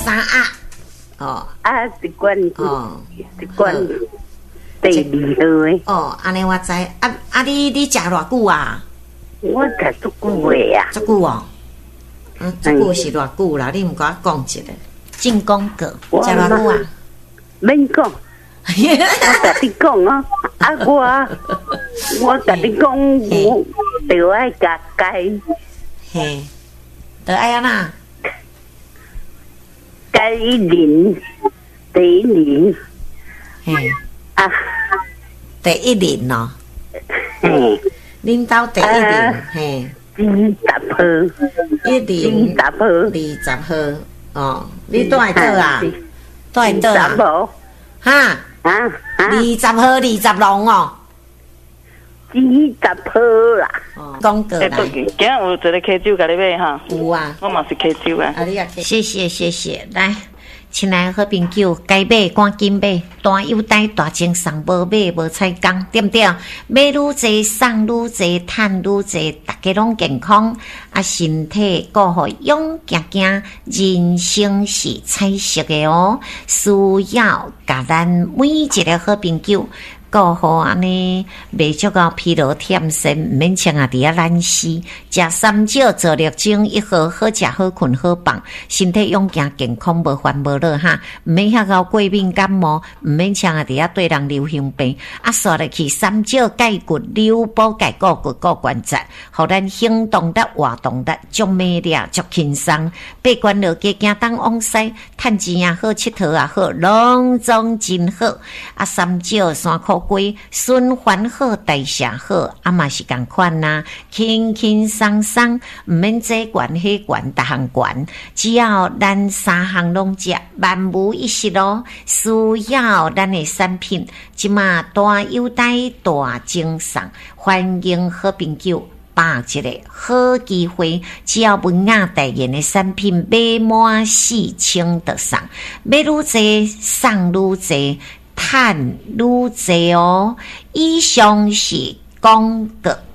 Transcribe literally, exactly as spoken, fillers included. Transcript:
三啊，哦， 啊，一罐哦， 一罐第二号诶。 哦，安尼我知。啊啊，你你食偌久啊？ 我食足久诶啊。 足久哦。嗯，足久是偌久啦？你毋甲我讲一下。进宫格，食偌久啊？ 免讲。我甲你讲啊，啊我我甲你讲，我着爱甲改， 嘿，着爱安那？ 改零第一年， 嘿啊， 第一年咯， 嘿， 恁兜第一年，嘿， 二十號， 一年二十號， 二十號，哦，你住喺倒啊？住喺倒啊？ 十號， 哈？ 啊啊， 二十號二十龍哦， 二十號啦。 哦，講過來。 今日有一個溪酒甲你買哈， 有啊， 我嘛是溪酒啊。 啊，你也謝謝謝謝，來，親愛的好朋友，該買趕緊買，大優待大精送，無買無採工，對不對？買愈濟送愈濟，趁愈濟，大家攏健康，啊，身體顧好，勇行行，人生是彩色的哦，需要甲咱每一個好朋友。顧好安尼，袂足夠疲勞忝身，毋免像啊伫遐懶死。食三少做六精，一盒好食好困好放，身體勇健健康，無煩無惱哈。毋免遐到過敏感冒，毋免像啊伫遐對人流行病。啊，刷落去三少鈣骨溜補鈣固骨固關節，互咱行動力活動力足美麗足輕鬆。八關落家行東往西，趁錢也好，佚佗也好，攏總真好。啊，三少山口龜循環好，代謝好，啊嘛是共款啦，輕輕鬆鬆，毋免這管迄管，逐項管，只要咱三項攏食，萬無一失咯。需要咱的產品，即馬大優待大精送，歡迎好朋友。把一個好機會，只要文雅代言的產品買滿四千就送，買愈濟送愈濟，趁愈濟哦。以上是廣告。